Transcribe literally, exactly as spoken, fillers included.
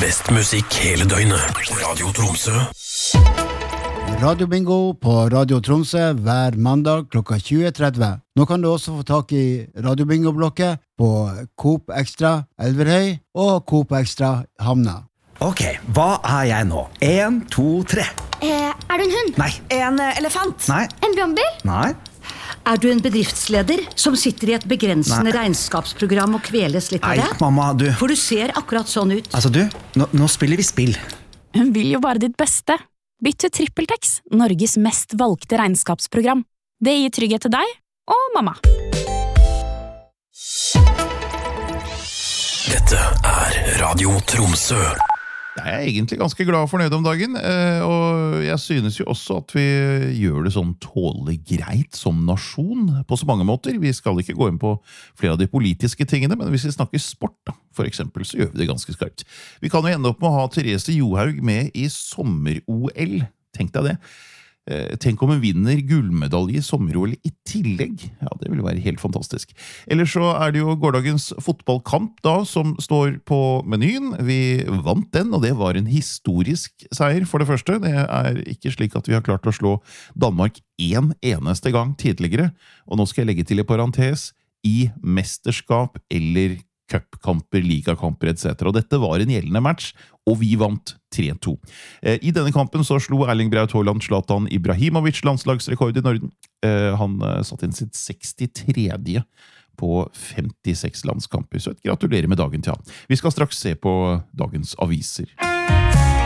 Best musikk hele døgnet. Radio Tromsø. Radio Bingo på Radio Tromsø hver mandag klokka tjue tretti. Nå kan du også få tak i Radio Bingo-blokket på Coop Extra Elverhøy og Coop Extra Havna. Ok, hva er jeg nå? En, to, tre. Eh, er du en hund? Nei. En uh, elefant? Nei. En brannbil? Nei. Er du en bedriftsleder som sitter i et begrensende Nei. regnskapsprogram og kveles litt av det? Nei, mamma, du... For du ser akkurat sånn ut. Altså, du, nå, nå spiller vi spill. Hun vil jo bare ditt beste. Bytt til TrippelTex, Norges mest valgte regnskapsprogram. Det gir trygghet til deg og mamma. Dette er Radio Tromsø. Jeg er egentlig ganske glad og fornøyd om dagen, og jeg synes jo også at vi gjør det sånn tålelig greit som nasjon på så mange måter. Vi skal ikke gå inn på flere av de politiske tingene, men hvis vi snakker sport da, for eksempel, så gjør vi det ganske skarpt. Vi kan jo ende opp med å ha Therese Johaug med i sommer-O L. Tenk deg det. Tenk om hun vinner gullmedalje i sommer-O L i tillegg. Ja, det vil være helt fantastisk. Ellers så er det jo gårdagens fotballkamp da, som står på menyen. Vi vant den, og det var en historisk seier for det første. Det er ikke slik at vi har klart å slå Danmark en eneste gang tidligere. Og nå skal jeg legge til i parentes, i mesterskap eller cupkamper, ligakamper et cetera. Og dette var en gjeldende match, og vi vant tre to. I denne kampen så slo Erling Braut Haaland Zlatan Ibrahimovic landslagsrekord i Norden. Han satt inn sitt sekstitredje på femtiseks landskamper, så et gratulerer med dagen til han. Vi skal straks se på dagens aviser.